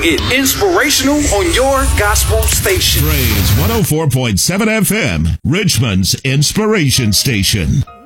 keeping it inspirational on your gospel station. Praise 104.7 FM, Richmond's inspiration station.